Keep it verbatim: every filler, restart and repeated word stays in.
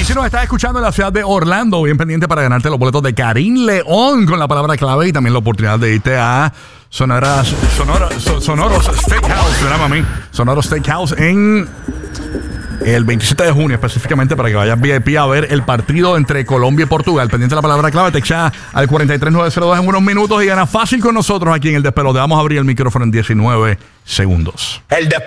Si nos estás escuchando en la ciudad de Orlando, bien pendiente para ganarte los boletos de Karim León con la palabra clave y también la oportunidad de irte a Sonoras, Sonora, so, Sonoros Steakhouse, ¿verdad, mami? Sonoros Steakhouse en el veintisiete de junio, específicamente para que vayas V I P a ver el partido entre Colombia y Portugal. Pendiente de la palabra clave, te echa al cuarenta y tres nueve cero dos en unos minutos y gana fácil con nosotros aquí en el Despelote. Vamos a abrir el micrófono en diecinueve segundos. El Despelote.